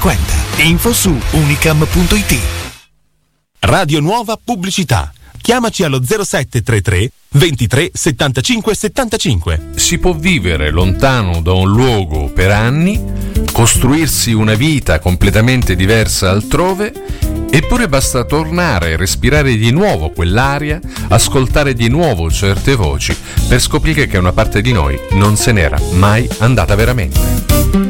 frequenta. Info su unicam.it. Radio Nuova Pubblicità. Chiamaci allo 0733 23 75 75. Si può vivere lontano da un luogo per anni, costruirsi una vita completamente diversa altrove, eppure basta tornare e respirare di nuovo quell'aria, ascoltare di nuovo certe voci per scoprire che una parte di noi non se n'era mai andata veramente.